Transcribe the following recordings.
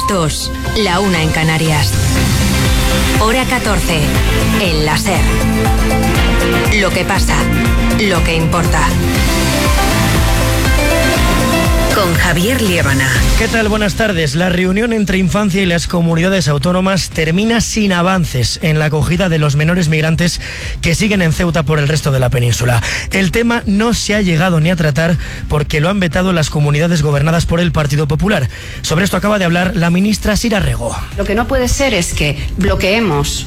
las 2, la 1 en Canarias. Hora 14, en la SER. Lo que pasa, lo que importa. Con Javier Liébana. ¿Qué tal? Buenas tardes. La reunión entre Infancia y las comunidades autónomas termina sin avances en la acogida de los menores migrantes que siguen en Ceuta por el resto de la península. El tema no se ha llegado ni a tratar porque lo han vetado las comunidades gobernadas por el Partido Popular. Sobre esto acaba de hablar la ministra Sira Rego. Lo que no puede ser es que bloqueemos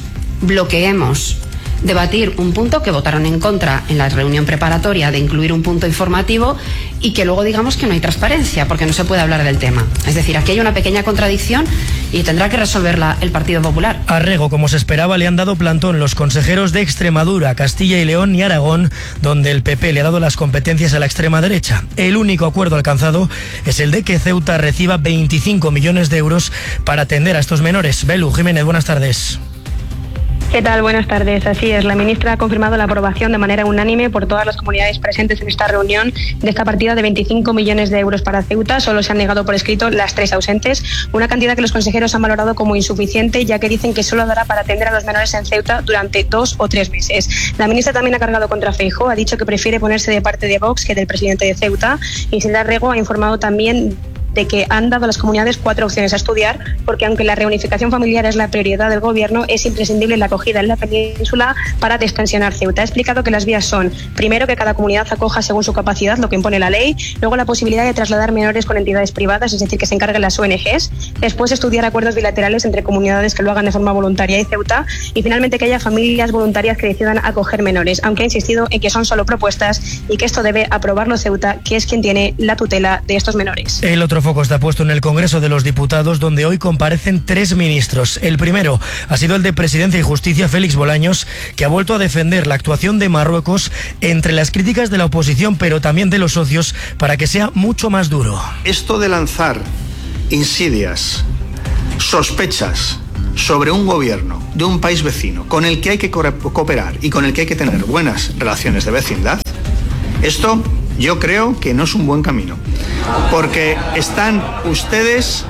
debatir un punto que votaron en contra en la reunión preparatoria de incluir un punto informativo y que luego digamos que no hay transparencia porque no se puede hablar del tema. Es decir, aquí hay una pequeña contradicción y tendrá que resolverla el Partido Popular. A Rego, como se esperaba, le han dado plantón los consejeros de Extremadura, Castilla y León y Aragón, donde el PP le ha dado las competencias a la extrema derecha. El único acuerdo alcanzado es el de que Ceuta reciba 25 millones de euros para atender a estos menores. Belu Jiménez, buenas tardes. ¿Qué tal? Buenas tardes. Así es, la ministra ha confirmado la aprobación de manera unánime por todas las comunidades presentes en esta reunión de esta partida de 25 millones de euros para Ceuta. Solo se han negado por escrito las 3 ausentes, una cantidad que los consejeros han valorado como insuficiente, ya que dicen que solo dará para atender a los menores en Ceuta durante 2 o 3 meses. La ministra también ha cargado contra Feijóo, ha dicho que prefiere ponerse de parte de Vox que del presidente de Ceuta, y Sira Rego ha informado también de que han dado a las comunidades 4 opciones a estudiar, porque aunque la reunificación familiar es la prioridad del gobierno, es imprescindible la acogida en la península para destensionar Ceuta. Ha explicado que las vías son, primero, que cada comunidad acoja según su capacidad, lo que impone la ley, luego la posibilidad de trasladar menores con entidades privadas, es decir, que se encarguen las ONGs, después estudiar acuerdos bilaterales entre comunidades que lo hagan de forma voluntaria y Ceuta, y finalmente que haya familias voluntarias que decidan acoger menores, aunque ha insistido en que son solo propuestas y que esto debe aprobarlo Ceuta, que es quien tiene la tutela de estos menores. El otro foco está puesto en el Congreso de los Diputados, donde hoy comparecen 3 ministros. El primero ha sido el de Presidencia y Justicia, Félix Bolaños, que ha vuelto a defender la actuación de Marruecos entre las críticas de la oposición, pero también de los socios, para que sea mucho más duro. Esto de lanzar insidias, sospechas sobre un gobierno de un país vecino con el que hay que cooperar y con el que hay que tener buenas relaciones de vecindad, esto yo creo que no es un buen camino, porque están ustedes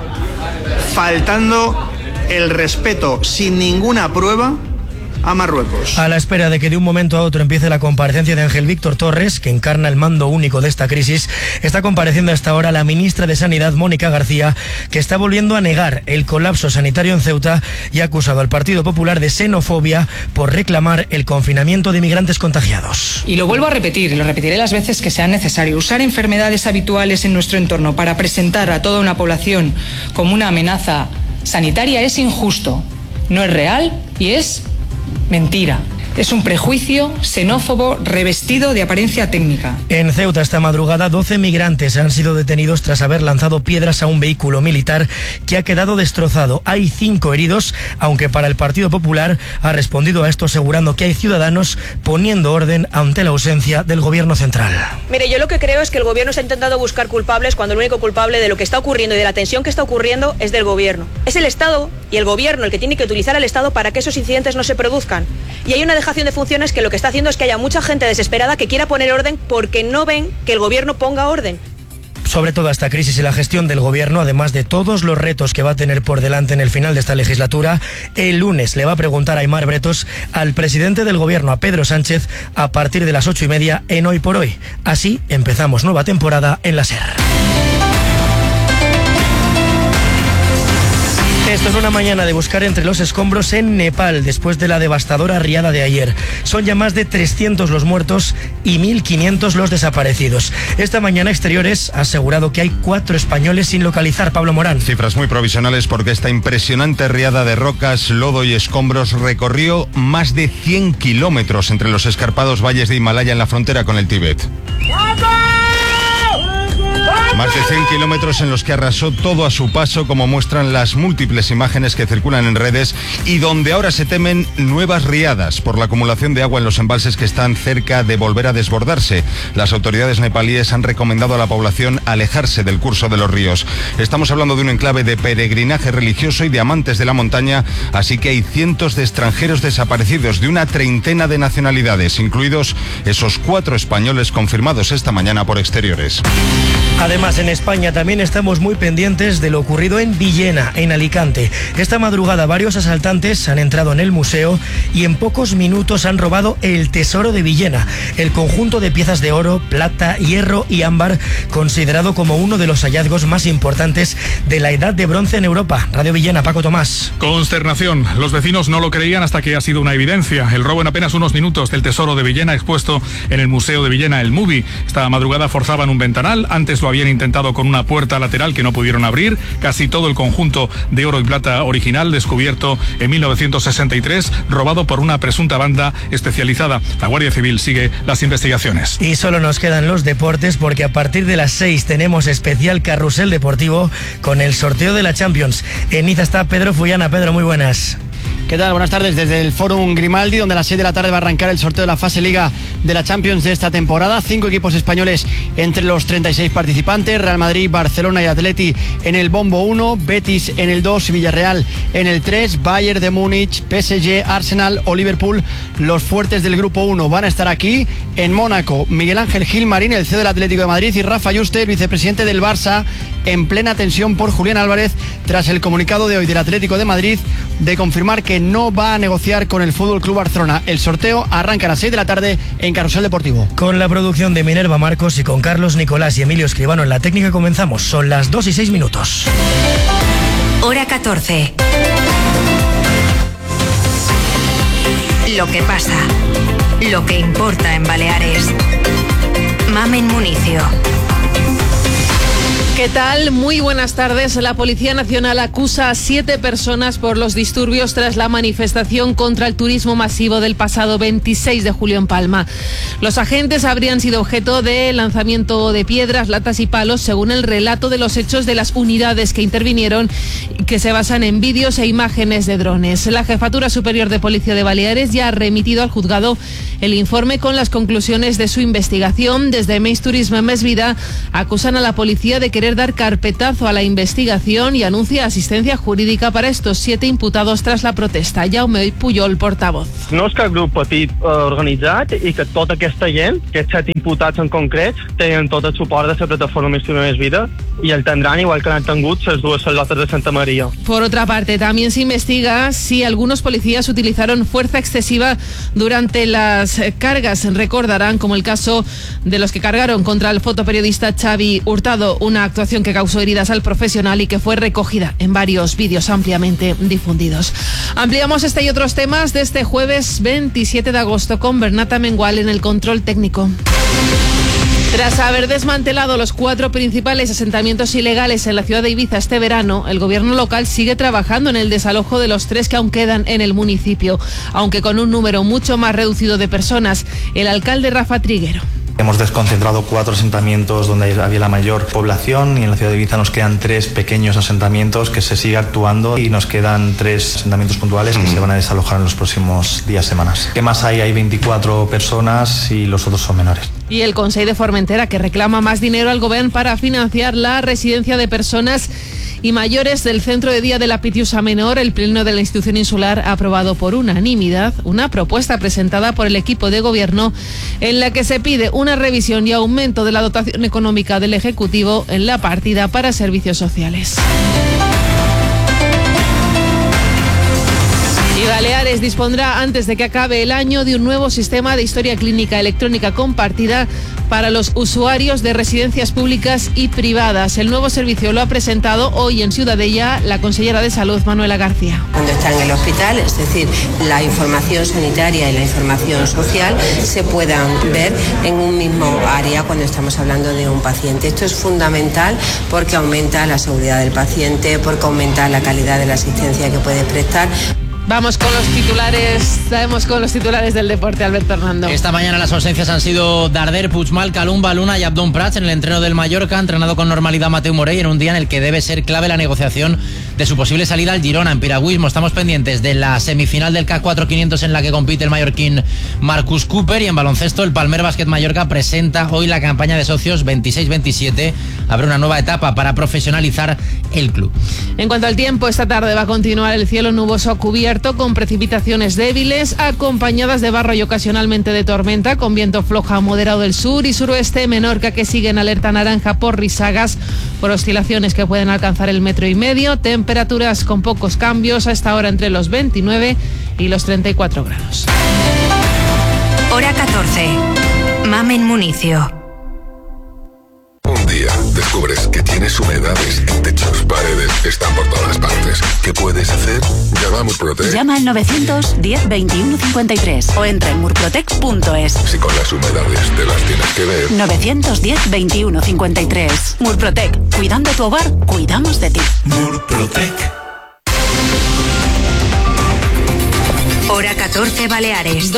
faltando el respeto sin ninguna prueba a Marruecos. A la espera de que de un momento a otro empiece la comparecencia de Ángel Víctor Torres, que encarna el mando único de esta crisis, está compareciendo hasta ahora la ministra de Sanidad, Mónica García, que está volviendo a negar el colapso sanitario en Ceuta y ha acusado al Partido Popular de xenofobia por reclamar el confinamiento de inmigrantes contagiados. Y lo vuelvo a repetir, y lo repetiré las veces que sea necesario. Usar enfermedades habituales en nuestro entorno para presentar a toda una población como una amenaza sanitaria es injusto, no es real y es mentira. Es un prejuicio xenófobo revestido de apariencia técnica. En Ceuta esta madrugada 12 migrantes han sido detenidos tras haber lanzado piedras a un vehículo militar que ha quedado destrozado. Hay 5 heridos, aunque para el Partido Popular ha respondido a esto asegurando que hay ciudadanos poniendo orden ante la ausencia del gobierno central. Mire, yo lo que creo es que el gobierno se ha intentado buscar culpables cuando el único culpable de lo que está ocurriendo y de la tensión que está ocurriendo es del gobierno. Es el Estado y el gobierno el que tiene que utilizar al Estado para que esos incidentes no se produzcan. Y hay una dejación de funciones que lo que está haciendo es que haya mucha gente desesperada que quiera poner orden porque no ven que el gobierno ponga orden. Sobre toda esta crisis y la gestión del gobierno, además de todos los retos que va a tener por delante en el final de esta legislatura, el lunes le va a preguntar a Aimar Bretos al presidente del gobierno, a Pedro Sánchez, a partir de las 8:30 en Hoy por Hoy. Así empezamos nueva temporada en la SER. Esto es una mañana de buscar entre los escombros en Nepal, después de la devastadora riada de ayer. Son ya más de 300 los muertos y 1.500 los desaparecidos. Esta mañana Exteriores ha asegurado que hay 4 españoles sin localizar. Pablo Morán. Cifras muy provisionales porque esta impresionante riada de rocas, lodo y escombros recorrió más de 100 kilómetros entre los escarpados valles de Himalaya en la frontera con el Tíbet. Más de 100 kilómetros en los que arrasó todo a su paso, como muestran las múltiples imágenes que circulan en redes, y donde ahora se temen nuevas riadas por la acumulación de agua en los embalses que están cerca de volver a desbordarse. Las autoridades nepalíes han recomendado a la población alejarse del curso de los ríos. Estamos hablando de un enclave de peregrinaje religioso y de amantes de la montaña, así que hay cientos de extranjeros desaparecidos de una treintena de nacionalidades, incluidos esos 4 españoles confirmados esta mañana por Exteriores. Además, en España también estamos muy pendientes de lo ocurrido en Villena, en Alicante. Esta madrugada varios asaltantes han entrado en el museo y en pocos minutos han robado el tesoro de Villena, el conjunto de piezas de oro, plata, hierro y ámbar, considerado como uno de los hallazgos más importantes de la Edad de Bronce en Europa. Radio Villena, Paco Tomás. Consternación. Los vecinos no lo creían hasta que ha sido una evidencia. El robo en apenas unos minutos del tesoro de Villena expuesto en el Museo de Villena, el MUBI. Esta madrugada forzaban un ventanal, antes lo habían intentado con una puerta lateral que no pudieron abrir. Casi todo el conjunto de oro y plata original, descubierto en 1963, robado por una presunta banda especializada. La Guardia Civil sigue las investigaciones. Y solo nos quedan los deportes, porque a partir de las 6 tenemos especial carrusel deportivo con el sorteo de la Champions. En Niza está Pedro Fullana. Pedro, muy buenas. ¿Qué tal? Buenas tardes desde el Fórum Grimaldi, donde a las 6 de la tarde va a arrancar el sorteo de la fase Liga de la Champions de esta temporada. 5 equipos españoles entre los 36 participantes: Real Madrid, Barcelona y Atleti en el bombo 1, Betis en el 2, Villarreal en el 3, Bayern de Múnich, PSG, Arsenal o Liverpool. Los fuertes del grupo 1 van a estar aquí. En Mónaco, Miguel Ángel Gilmarín, el CEO del Atlético de Madrid, y Rafa Yuste, el vicepresidente del Barça, en plena tensión por Julián Álvarez tras el comunicado de hoy del Atlético de Madrid de confirmar que no va a negociar con el Fútbol Club Barcelona. El sorteo arranca a las 6 de la tarde en Carrusel Deportivo. Con la producción de Minerva Marcos y con Carlos Nicolás y Emilio Escribano en la técnica comenzamos. Son las 2:06. Hora 14. Lo que pasa, lo que importa en Baleares. Mamen Municio. ¿Qué tal? Muy buenas tardes. La Policía Nacional acusa a 7 personas por los disturbios tras la manifestación contra el turismo masivo del pasado 26 de julio en Palma. Los agentes habrían sido objeto de lanzamiento de piedras, latas y palos, según el relato de los hechos de las unidades que intervinieron, que se basan en vídeos e imágenes de drones. La Jefatura Superior de Policía de Baleares ya ha remitido al juzgado el informe con las conclusiones de su investigación. Desde Més Turisme Més Vida acusan a la policía de querer dar carpetazo a la investigación y anuncia asistencia jurídica para estos 7 imputados tras la protesta. Jaume Pujol, portavoz. No és cap grup petit organitzat i que tota aquesta gent, aquests 7 imputats en concret, tenen tot el suport de la plataforma Més Turisme Més Vida i el tindran igual que han tingut les 2 salotes de Santa María. Por otra parte, también se investiga si algunos policías utilizaron fuerza excesiva durante las cargas. Recordarán, como el caso de los que cargaron contra el fotoperiodista Xavi Hurtado, una actuación que causó heridas al profesional y que fue recogida en varios vídeos ampliamente difundidos. Ampliamos este y otros temas de este jueves 27 de agosto con Bernata Mengual en el control técnico. Tras haber desmantelado los 4 principales asentamientos ilegales en la ciudad de Ibiza este verano, el gobierno local sigue trabajando en el desalojo de los 3 que aún quedan en el municipio, aunque con un número mucho más reducido de personas. El alcalde Rafa Triguero. Hemos desconcentrado 4 asentamientos donde había la mayor población y en la ciudad de Ibiza nos quedan 3 pequeños asentamientos que se sigue actuando y nos quedan 3 asentamientos puntuales que se van a desalojar en los próximos días, semanas. ¿Qué más hay? Hay 24 personas y los otros son menores. Y el Consell de Formentera, que reclama más dinero al gobierno para financiar la residencia de personas y mayores del Centro de Día de la Pitiusa Menor. El Pleno de la institución insular ha aprobado por unanimidad una propuesta presentada por el equipo de gobierno en la que se pide una revisión y aumento de la dotación económica del Ejecutivo en la partida para servicios sociales. Y Baleares dispondrá antes de que acabe el año de un nuevo sistema de historia clínica electrónica compartida para los usuarios de residencias públicas y privadas. El nuevo servicio lo ha presentado hoy en Ciudadella la consellera de Salud, Manuela García. Cuando está en el hospital, es decir, la información sanitaria y la información social se puedan ver en un mismo área cuando estamos hablando de un paciente. Esto es fundamental porque aumenta la seguridad del paciente, porque aumenta la calidad de la asistencia que puede prestar. Vamos con los titulares, sabemos con los titulares del deporte, Alberto Hernando. Esta mañana las ausencias han sido Darder, Puigmal, Calumba, Luna y Abdón Prats en el entreno del Mallorca. Ha entrenado con normalidad Mateu Morey en un día en el que debe ser clave la negociación de su posible salida al Girona. En piragüismo estamos pendientes de la semifinal del K4 500 en la que compite el mallorquín Marcus Cooper. Y en baloncesto el Palmer Básquet Mallorca presenta hoy la campaña de socios 26-27. Abre una nueva etapa para profesionalizar el club. En cuanto al tiempo, esta tarde va a continuar el cielo nuboso cubierto con precipitaciones débiles acompañadas de barro y ocasionalmente de tormenta, con viento flojo a moderado del sur y suroeste. Menorca, que sigue en alerta naranja por risagas, por oscilaciones que pueden alcanzar el 1,5 metros. Temperaturas con pocos cambios, a esta hora entre los 29 y los 34 grados. Hora 14. Mamen Municio. Un día descubres que tienes humedades en techos, paredes, están por todas partes. ¿Qué puedes hacer? Llama a Murprotec. Llama al 910 21 53 o entra en murprotec.es. Si con las humedades te las tienes que ver. 910 21 53. Murprotec. Cuidando tu hogar, cuidamos de ti. Murprotec. Hora 14, Baleares.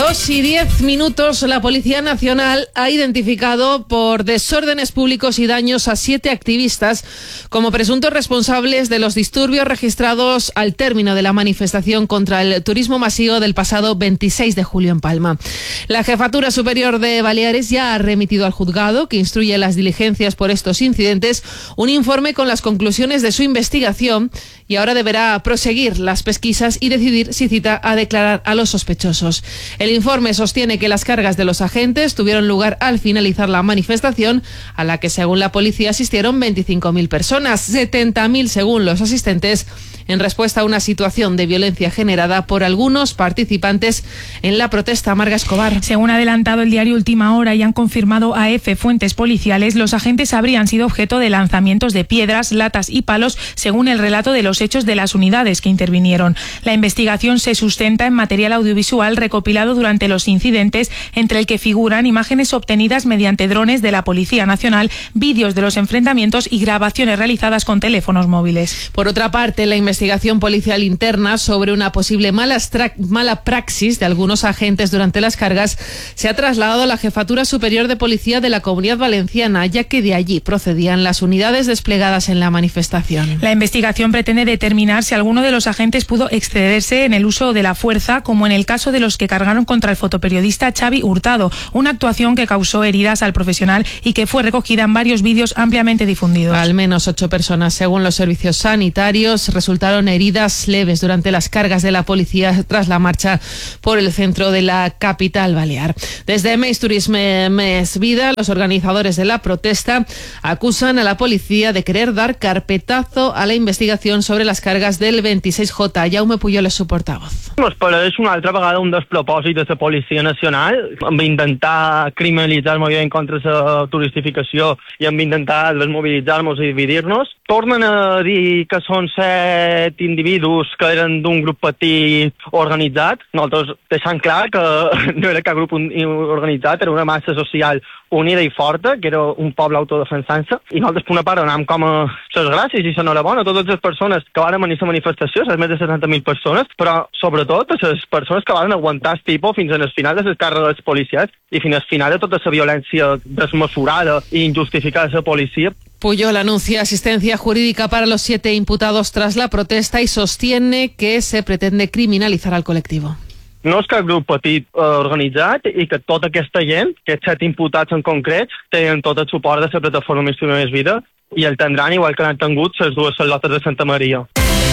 2:10. La Policía Nacional ha identificado por desórdenes públicos y daños a 7 activistas como presuntos responsables de los disturbios registrados al término de la manifestación contra el turismo masivo del pasado 26 de julio en Palma. La Jefatura Superior de Baleares ya ha remitido al juzgado, que instruye las diligencias por estos incidentes, un informe con las conclusiones de su investigación, y ahora deberá proseguir las pesquisas y decidir si cita a declarar a los sospechosos. El informe sostiene que las cargas de los agentes tuvieron lugar al finalizar la manifestación, a la que según la policía asistieron 25.000 personas, 70.000 según los asistentes, en respuesta a una situación de violencia generada por algunos participantes en la protesta. Marga Escobar. Según ha adelantado el diario Última Hora y han confirmado a EFE fuentes policiales, los agentes habrían sido objeto de lanzamientos de piedras, latas y palos, según el relato de los hechos de las unidades que intervinieron. La investigación se sustenta en material audiovisual recopilado durante los incidentes, entre el que figuran imágenes obtenidas mediante drones de la Policía Nacional, vídeos de los enfrentamientos y grabaciones realizadas con teléfonos móviles. Por otra parte, la investigación policial interna sobre una posible mala praxis de algunos agentes durante las cargas se ha trasladado a la Jefatura Superior de Policía de la Comunidad Valenciana, ya que de allí procedían las unidades desplegadas en la manifestación. La investigación pretende determinar si alguno de los agentes pudo excederse en el uso de la fuerza, como en el caso de los que cargaron contra el fotoperiodista Xavi Hurtado, una actuación que causó heridas al profesional y que fue recogida en varios vídeos ampliamente difundidos. Al menos 8 personas, según los servicios sanitarios, resultaron heridas leves durante las cargas de la policía tras la marcha por el centro de la capital balear. Desde Més Turisme Més Vida, los organizadores de la protesta acusan a la policía de querer dar carpetazo a la investigación sobre las cargas del 26J. Jaume Puyol és su portavoz. Ens pareix una altra vegada un despropòsit de la Policia Nacional amb intentar criminalitzar el moviment contra la turistificació i amb intentar desmobilitzar-nos i dividir-nos. Tornen a dir que són 7 individus que eren d'un grup petit organitzat. Nosaltres deixant clar que no era cap grup organitzat, era una massa social unida i forta, que era un poble autodefensant-se, i nosaltres per una part anàvem com a les gràcies i l'enhorabona a totes les persones que van venir a la manifestació, les més de 60.000 persones, però sobretot a les persones que van aguantar el tipus fins al final de les càrregues policials i fins al final de tota la violència desmesurada i injustificada de la policia. Puyol anuncia asistencia jurídica para los 7 imputados tras la protesta y sostiene que se pretende criminalizar al colectivo. No és cap grup petit organitzat i que tota aquesta gent, aquests 7 imputats en concret, tenen tot el suport de la plataforma Més Vida i el tindran igual que han tingut les 2 salotes de Santa Maria.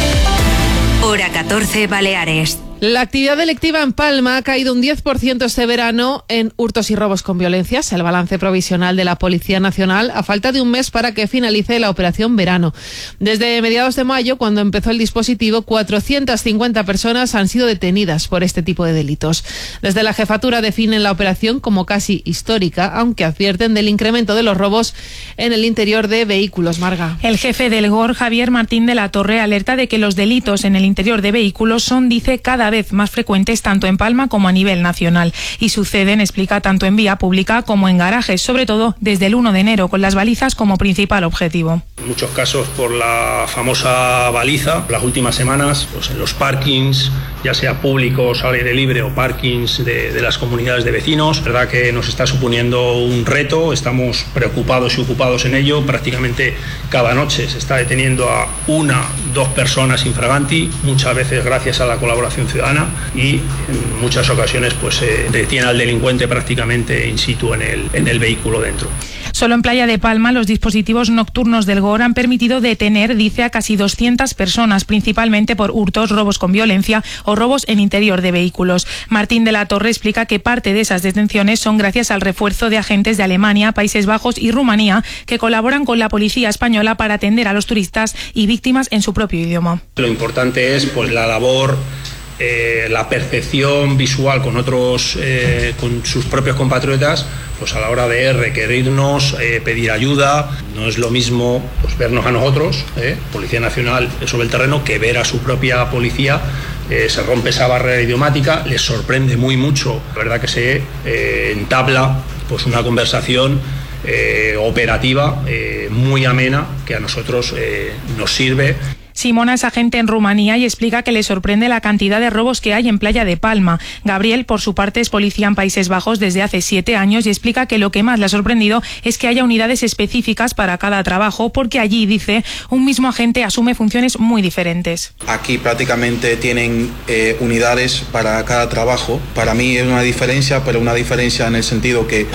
Hora 14, Baleares. La actividad delictiva en Palma ha caído un 10% este verano en hurtos y robos con violencias. El balance provisional de la Policía Nacional a falta de un mes para que finalice la operación verano. Desde mediados de mayo, cuando empezó el dispositivo, 450 personas han sido detenidas por este tipo de delitos. Desde la jefatura definen la operación como casi histórica, aunque advierten del incremento de los robos en el interior de vehículos. Marga. El jefe del GOR, Javier Martín de la Torre, alerta de que los delitos en el interior de vehículos son, dice, cada vez más frecuentes tanto en Palma como a nivel nacional y suceden, explica, tanto en vía pública como en garajes, sobre todo desde el 1 de enero, con las balizas como principal objetivo. En muchos casos por la famosa baliza, las últimas semanas, pues en los parkings, ya sea públicos al aire libre o parkings de las comunidades de vecinos. La verdad que nos está suponiendo un reto, estamos preocupados y ocupados en ello. Prácticamente cada noche se está deteniendo a 1 o 2 personas infraganti, muchas veces gracias a la colaboración ciudadana, y en muchas ocasiones pues se detiene al delincuente prácticamente in situ en el vehículo dentro. Solo en Playa de Palma los dispositivos nocturnos del GOR han permitido detener, dice, a casi 200 personas, principalmente por hurtos, robos con violencia o robos en interior de vehículos. Martín de la Torre explica que parte de esas detenciones son gracias al refuerzo de agentes de Alemania, Países Bajos y Rumanía que colaboran con la policía española para atender a los turistas y víctimas en su propio idioma. Lo importante es la labor, la percepción visual con otros, con sus propios compatriotas, pues a la hora de requerirnos, pedir ayuda. No es lo mismo vernos a nosotros, Policía Nacional sobre el terreno, que ver a su propia policía. Se rompe esa barrera idiomática, les sorprende muy mucho. La verdad que se entabla una conversación operativa muy amena, que a nosotros nos sirve. Simona es agente en Rumanía y explica que le sorprende la cantidad de robos que hay en Playa de Palma. Gabriel, por su parte, es policía en Países Bajos desde hace 7 años y explica que lo que más le ha sorprendido es que haya unidades específicas para cada trabajo, porque allí, dice, un mismo agente asume funciones muy diferentes. Aquí prácticamente tienen unidades para cada trabajo. Para mí es una diferencia, pero una diferencia en el sentido que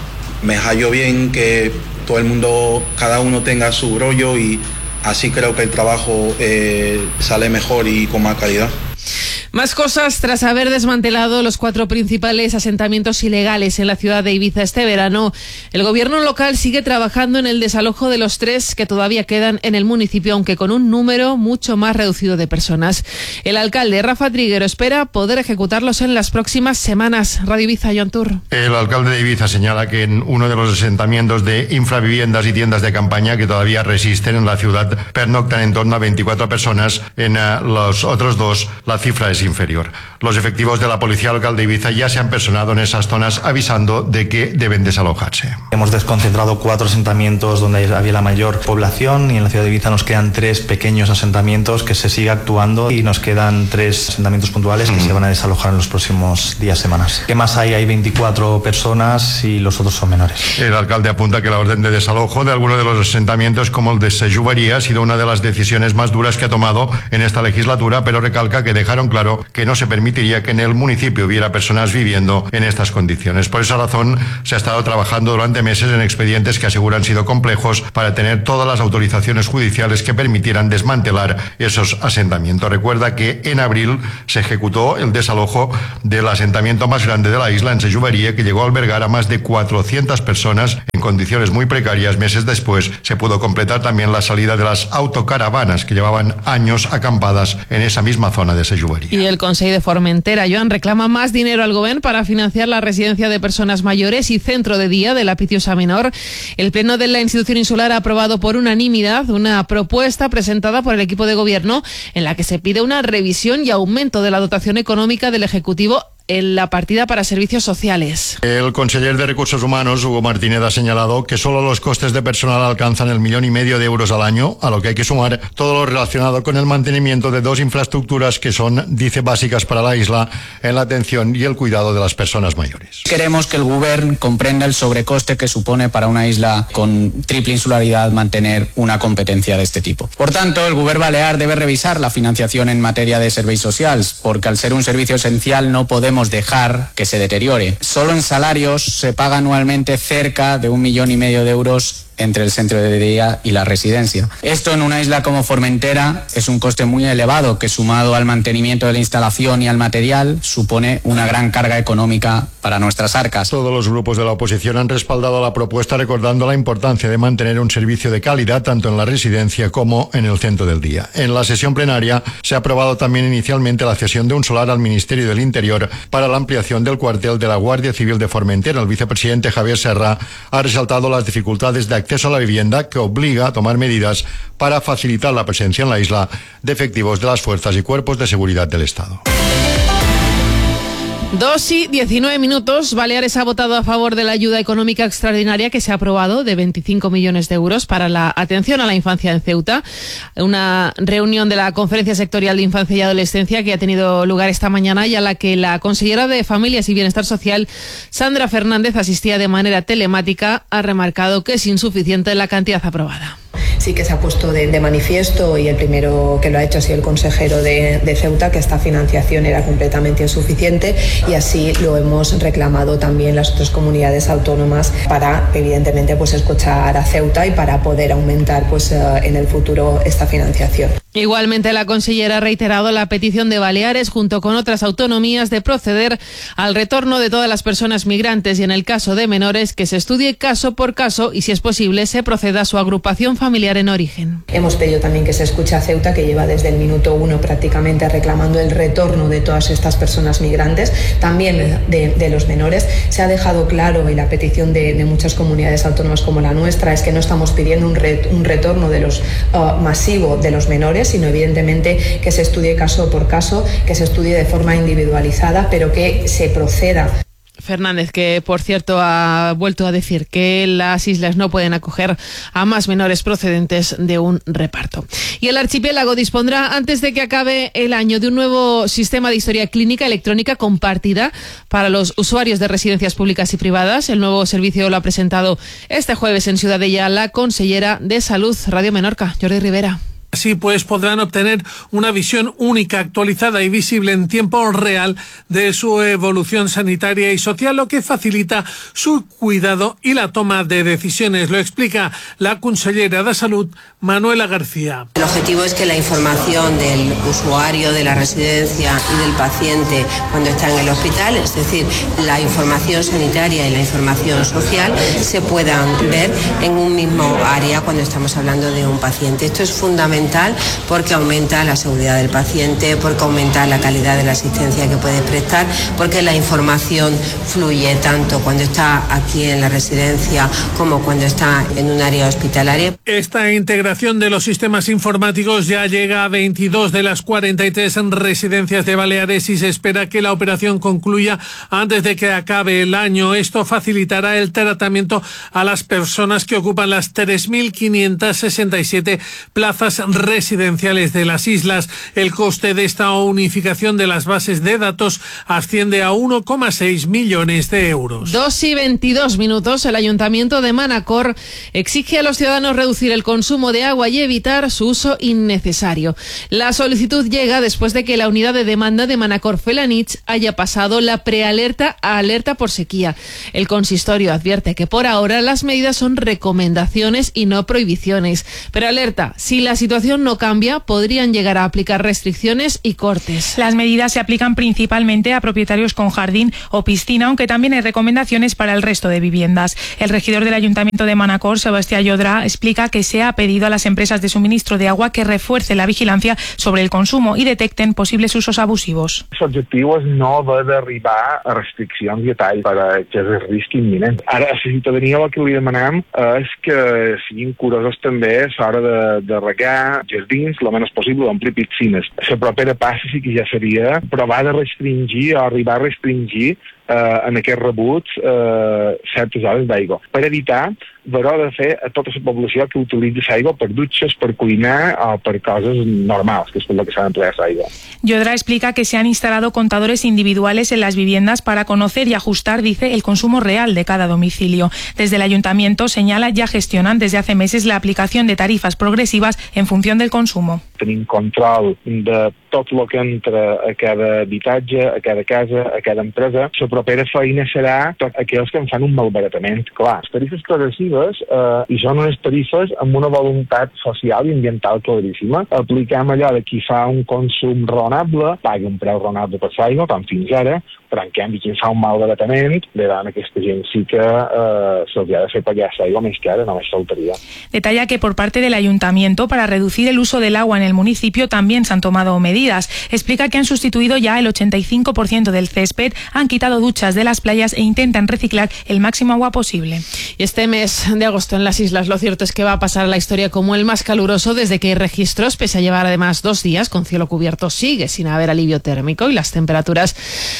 me hallo bien que todo el mundo, cada uno tenga su rollo, y así creo que el trabajo sale mejor y con más calidad. Más cosas tras haber desmantelado los 4 principales asentamientos ilegales en la ciudad de Ibiza este verano. El gobierno local sigue trabajando en el desalojo de los 3 que todavía quedan en el municipio, aunque con un número mucho más reducido de personas. El alcalde Rafa Triguero espera poder ejecutarlos en las próximas semanas. Radio Ibiza, Joan Tur. El alcalde de Ibiza señala que en uno de los asentamientos de infraviviendas y tiendas de campaña que todavía resisten en la ciudad pernoctan en torno a 24 personas. En los otros 2 la cifra es inferior. Los efectivos de la Policía Local de Ibiza ya se han personado en esas zonas avisando de que deben desalojarse. Hemos desconcentrado 4 asentamientos donde había la mayor población, y en la ciudad de Ibiza nos quedan 3 pequeños asentamientos que se sigue actuando, y nos quedan 3 asentamientos puntuales que se van a desalojar en los próximos días, semanas. ¿Qué más hay? Hay 24 personas y los otros son menores. El alcalde apunta que la orden de desalojo de algunos de los asentamientos, como el de Sejuvería, ha sido una de las decisiones más duras que ha tomado en esta legislatura, pero recalca que dejaron claro que no se permitiría que en el municipio hubiera personas viviendo en estas condiciones. Por esa razón se ha estado trabajando durante meses en expedientes que aseguran sido complejos para tener todas las autorizaciones judiciales que permitieran desmantelar esos asentamientos. Recuerda que en abril se ejecutó el desalojo del asentamiento más grande de la isla, en Sejuvería, que llegó a albergar a más de 400 personas en condiciones muy precarias. Meses después se pudo completar también la salida de las autocaravanas que llevaban años acampadas en esa misma zona de Sejuvería. Y el Consell de Formentera, Joan, reclama más dinero al Gobierno para financiar la residencia de personas mayores y centro de día de la Pitiusa Menor. El Pleno de la institución insular ha aprobado por unanimidad una propuesta presentada por el equipo de Gobierno en la que se pide una revisión y aumento de la dotación económica del Ejecutivo en la partida para servicios sociales. El conseller de Recursos Humanos, Hugo Martínez, ha señalado que solo los costes de personal alcanzan el 1,5 millones de euros al año, a lo que hay que sumar todo lo relacionado con el mantenimiento de 2 infraestructuras que son, dice, básicas para la isla en la atención y el cuidado de las personas mayores. Queremos que el Govern comprenda el sobrecoste que supone para una isla con triple insularidad mantener una competencia de este tipo. Por tanto, el Govern Balear debe revisar la financiación en materia de serveis socials, porque al ser un servicio esencial no podemos dejar que se deteriore. Solo en salarios se paga anualmente cerca de 1,5 millones de euros entre el centro de día y la residencia. Esto en una isla como Formentera es un coste muy elevado que, sumado al mantenimiento de la instalación y al material, supone una gran carga económica para nuestras arcas. Todos los grupos de la oposición han respaldado la propuesta, recordando la importancia de mantener un servicio de calidad tanto en la residencia como en el centro del día. En la sesión plenaria se ha aprobado también inicialmente la cesión de un solar al Ministerio del Interior para la ampliación del cuartel de la Guardia Civil de Formentera. El vicepresidente Javier Serra ha resaltado las dificultades de acceso a la vivienda, que obliga a tomar medidas para facilitar la presencia en la isla de efectivos de las fuerzas y cuerpos de seguridad del Estado. 2:19. Baleares ha votado a favor de la ayuda económica extraordinaria que se ha aprobado de 25 millones de euros para la atención a la infancia en Ceuta. Una reunión de la Conferencia Sectorial de Infancia y Adolescencia que ha tenido lugar esta mañana y a la que la consellera de Familias y Bienestar Social, Sandra Fernández, asistía de manera telemática, ha remarcado que es insuficiente la cantidad aprobada. sí que se ha puesto de manifiesto, y el primero que lo ha hecho ha sido el consejero de Ceuta, que esta financiación era completamente insuficiente, y así lo hemos reclamado también las otras comunidades autónomas para, evidentemente, pues escuchar a Ceuta y para poder aumentar pues en el futuro esta financiación. Igualmente, la consellera ha reiterado la petición de Baleares, junto con otras autonomías, de proceder al retorno de todas las personas migrantes y, en el caso de menores, que se estudie caso por caso y, si es posible, se proceda a su agrupación familiar en origen. Hemos pedido también que se escuche a Ceuta, que lleva desde el minuto 1 prácticamente reclamando el retorno de todas estas personas migrantes, también de los menores. Se ha dejado claro, y la petición de muchas comunidades autónomas como la nuestra, es que no estamos pidiendo un retorno de los masivo de los menores, sino evidentemente que se estudie caso por caso, que se estudie de forma individualizada, pero que se proceda. Fernández, que por cierto ha vuelto a decir que las islas no pueden acoger a más menores procedentes de un reparto. Y el archipiélago dispondrá, antes de que acabe el año, de un nuevo sistema de historia clínica electrónica compartida para los usuarios de residencias públicas y privadas. El nuevo servicio lo ha presentado este jueves en Ciudadella la consellera de Salud, Radio Menorca, Jordi Rivera. Así pues, podrán obtener una visión única, actualizada y visible en tiempo real de su evolución sanitaria y social, lo que facilita su cuidado y la toma de decisiones. Lo explica la consellera de Salud, Manuela García. El objetivo es que la información del usuario de la residencia y del paciente cuando está en el hospital, es decir, la información sanitaria y la información social, se puedan ver en un mismo área cuando estamos hablando de un paciente. Esto es fundamental porque aumenta la seguridad del paciente, porque aumenta la calidad de la asistencia que puede prestar, porque la información fluye tanto cuando está aquí en la residencia como cuando está en un área hospitalaria. Esta integración de los sistemas informáticos ya llega a 22 de las 43 residencias de Baleares y se espera que la operación concluya antes de que acabe el año. Esto facilitará el tratamiento a las personas que ocupan las 3.567 plazas residenciales de las islas. El coste de esta unificación de las bases de datos asciende a 1,6 millones de euros. 2:22. El Ayuntamiento de Manacor exige a los ciudadanos reducir el consumo de agua y evitar su uso innecesario. La solicitud llega después de que la unidad de demanda de Manacor-Felanitx haya pasado la prealerta a alerta por sequía. El consistorio advierte que por ahora las medidas son recomendaciones y no prohibiciones, pero alerta: si la situación no cambia, podrían llegar a aplicar restricciones y cortes. Las medidas se aplican principalmente a propietarios con jardín o piscina, aunque también hay recomendaciones para el resto de viviendas. El regidor del Ayuntamiento de Manacor, Sebastián Llodrà, explica que se ha pedido a las empresas de suministro de agua que refuercen la vigilancia sobre el consumo y detecten posibles usos abusivos. L'objectiu és no haver d'arribar a restriccions i a tall perquè és el risc imminent. Ara, a la ciutadania el que li demanem és que siguin curosos també a l'hora de regar jardins, lo menys possible, d'omplir piscines. La propera passa sí que ja seria provar de restringir o arribar a restringir en aquests rebuts certes hores d'aigua, per evitar haver de fer a tota la població que utilitza aigua per dutxes, per cuinar o per coses normals, que és per lo que s'ha d'emplear l'aigua. Llodrà explica que se han instalado contadores individuales en las viviendas para conocer y ajustar, dice, el consumo real de cada domicilio. Desde el Ayuntamiento, señala, ya gestionan desde hace meses la aplicación de tarifas progresivas en función del consumo. Tenim control de tot el que entra a cada habitatge, a cada casa, a cada empresa. La propera feina serà tots aquells que en fan un malbaratament. Clar, les tarifes progressives i són unes tarifes amb una voluntat social i ambiental claríssima. Apliquem allò de qui fa un consum raonable, pagui un preu raonable per l'aigua, com fins ara, però en canvi qui fa un malbaratament, veran aquesta gent sí que se'ls ha de fer pagar l'aigua més cara, només faltaria. Detalla que por parte del Ayuntamiento, para reducir el uso del agua en el municipio, también se han tomado medidas. Explica que han sustituido ya el 85% del césped, han quitado duchas de las playas e intentan reciclar el máximo agua posible. Y este mes de agosto en las islas, lo cierto es que va a pasar a la historia como el más caluroso desde que hay registros, pese a llevar además 2 días con cielo cubierto, sigue sin haber alivio térmico y las temperaturas precedentes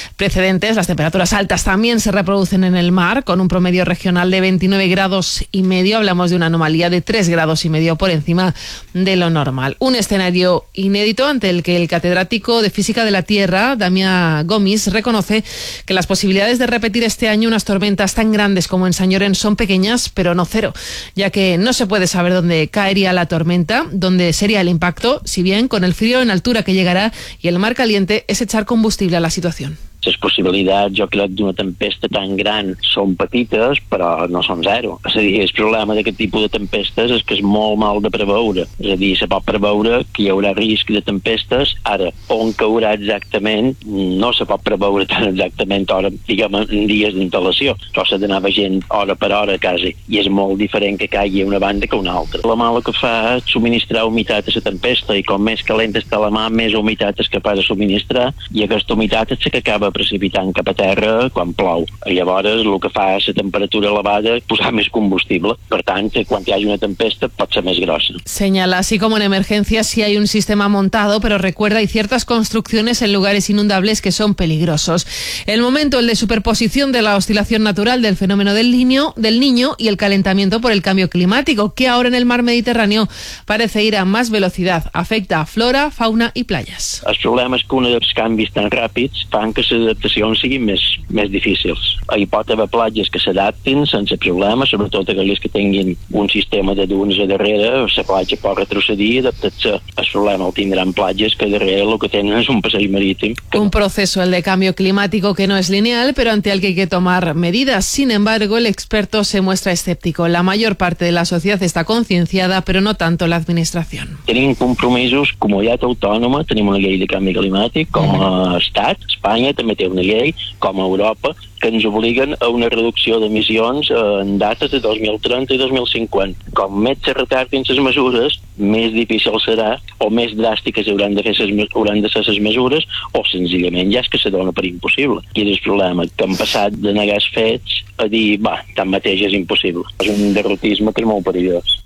precedentes. Las temperaturas altas también se reproducen en el mar, con un promedio regional de 29,5 grados. Hablamos de una anomalía de 3,5 grados por encima de lo normal. Un escenario inédito ante el que el catedrático de Física de la Tierra, Damián Gomis, reconoce que las posibilidades de repetir este año unas tormentas tan grandes como en Sant Llorenç son pequeñas, pero no cero, ya que no se puede saber dónde caería la tormenta, dónde sería el impacto, si bien con el frío en altura que llegará y el mar caliente es echar combustible a la situación. Les possibilitats, jo crec, d'una tempesta tan gran són petites, però no són zero. És a dir, el problema d'aquest tipus de tempestes és que és molt mal de preveure. És a dir, se pot preveure que hi haurà risc de tempestes. Ara, on caurà exactament, no se pot preveure tan exactament, diguem, en dies d'instalació. Això s'ha d'anar veient hora per hora, quasi. I és molt diferent que caigui una banda que una altra. La mala que fa és subministrar humitat a la tempesta, i com més calent està la mà, més humitat és capaç de subministrar, i aquesta humitat és la que acaba precipitant cap a terra quan plou. Llavors, el que fa és la temperatura elevada posar més combustible. Per tant, quan hi hagi una tempesta pot ser més grossa. Señala, así como en emergencias sí hay un sistema montado, pero recuerda, hay ciertas construcciones en lugares inundables que son peligrosos. El momento, el de superposición de la oscilación natural del fenómeno del Niño y el calentamiento por el cambio climático, que ahora en el mar Mediterráneo parece ir a más velocidad. Afecta a flora, fauna y playas. El problema és que un dels canvis tan ràpids fan que les adaptacions siguin més difícils. Hi pot haver platges que s'adaptin sense problema, sobretot aquelles que tinguin un sistema de dunes a darrere. La platja pot retrocedir i adaptar-se. El problema el tindran platges que darrere el que tenen és un passeig marítim. Un proceso, el de cambio climático, que no es lineal, pero ante el que hay que tomar medidas. Sin embargo, el experto se muestra escéptico. La mayor parte de la sociedad está concienciada, pero no tanto la administración. Tenim compromisos, comunitat autònoma, tenim una llei de canvi climàtic, com a estat. Espanya també té una llei, com a Europa, que ens obliguen a una reducció d'emissions en dates de 2030 i 2050. Com més se retardin les mesures, més difícil serà, o més dràstiques hauran de ser les mesures, o senzillament ja és que se dona per impossible. I és el problema, que han passat de negar els fets a dir, tanmateix és impossible. És un derrotisme que és molt perillós.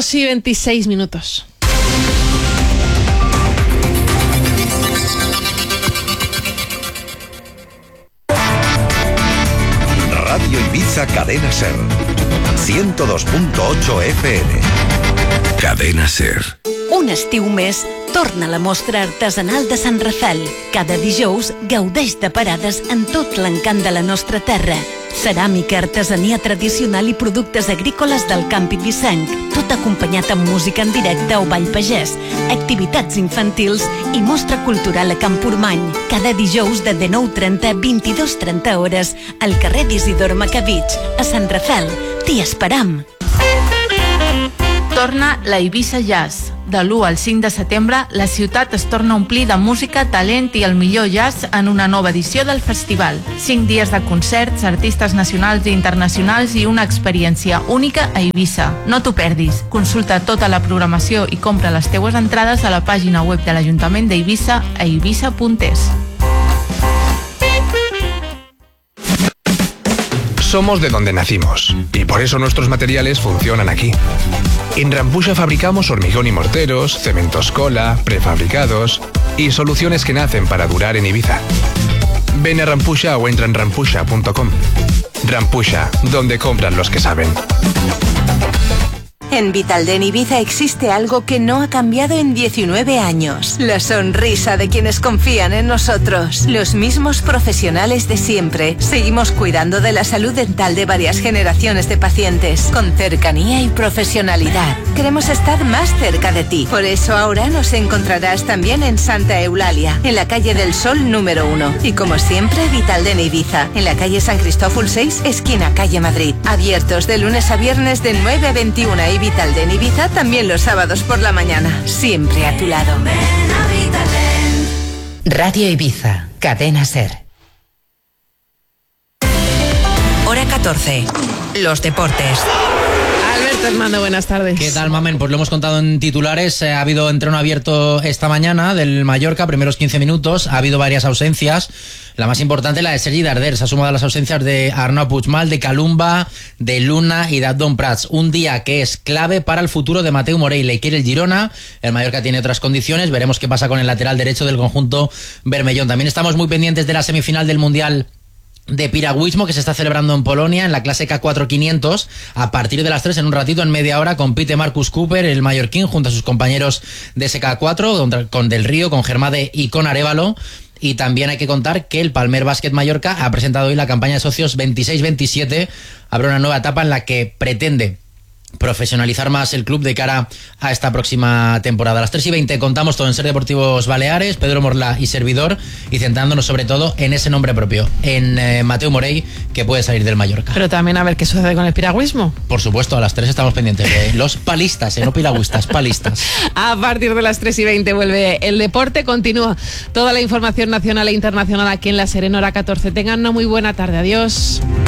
2:26. Radio Ibiza Cadena Ser 102.8 FM. Cadena Ser. Un estiu més torna la mostra artesanal de Sant Rafel. Cada dijous gaudeix de parades en tot l'encant de la nostra terra. Ceràmica, artesania tradicional i productes agrícoles del camp ibicenc, tot acompanyat amb música en directe o ball pagès, activitats infantils i mostra cultural a Campurmany. Cada dijous de 19:30 a 22:30 hores al carrer d'Isidor Macavich, a Sant Rafel. T'hi esperam! Torna la Ibiza Jazz. De l'1 al 5 de setembre, la ciutat es torna a omplir de música, talent i el millor jazz en una nova edició del festival. 5 dies de concerts, artistes nacionals i internacionals i una experiència única a Eivissa. No t'ho perdis. Consulta tota la programació i compra les teues entrades a la pàgina web de l'Ajuntament d'Eivissa a eivissa.es. Somos de donde nacimos y por eso nuestros materiales funcionan aquí. En Rampusha fabricamos hormigón y morteros, cementos cola, prefabricados y soluciones que nacen para durar en Ibiza. Ven a Rampusha o entra en rampusha.com. Rampusha, donde compran los que saben. En Vitalden Ibiza existe algo que no ha cambiado en 19 años. La sonrisa de quienes confían en nosotros. Los mismos profesionales de siempre. Seguimos cuidando de la salud dental de varias generaciones de pacientes. Con cercanía y profesionalidad. Queremos estar más cerca de ti. Por eso ahora nos encontrarás también en Santa Eulalia, en la calle del Sol número 1. Y como siempre, Vitalden Ibiza, en la calle San Cristóbal 6, esquina calle Madrid. Abiertos de lunes a viernes de 9 a 21 y Vitalden Ibiza también los sábados por la mañana. Siempre a tu lado. Radio Ibiza, Cadena Ser. Hora 14. Los deportes. Alberto Hernando, buenas tardes. ¿Qué tal, Mamen? Pues lo hemos contado en titulares. Ha habido entreno abierto esta mañana del Mallorca, primeros 15 minutos. Ha habido varias ausencias. La más importante, la de Sergi Darder. Se ha sumado a las ausencias de Arnau Puigmal, de Calumba, de Luna y de Abdon Prats. Un día que es clave para el futuro de Mateu Morey. Le quiere el Girona. El Mallorca tiene otras condiciones. Veremos qué pasa con el lateral derecho del conjunto bermellón. También estamos muy pendientes de la semifinal del Mundial de piragüismo que se está celebrando en Polonia en la clase K4 500 a partir de las 3 en un ratito, en media hora, compite Marcus Cooper, el mallorquín, junto a sus compañeros de ese K4, con Del Río, con Germade y con Arévalo. Y también hay que contar que el Palmer Basket Mallorca ha presentado hoy la campaña de socios 26-27. Habrá una nueva etapa en la que pretende profesionalizar más el club de cara a esta próxima temporada. A las 3:20 contamos todo en Ser Deportivos Baleares, Pedro Morla y servidor, y centrándonos sobre todo en ese nombre propio, en Mateu Morey, que puede salir del Mallorca. Pero también a ver qué sucede con el piragüismo. Por supuesto, a las 3 estamos pendientes de los palistas, no piragüistas, palistas. A partir de las 3:20 vuelve el deporte, continúa toda la información nacional e internacional aquí en La Ser, en Hora 14. Tengan una muy buena tarde, adiós.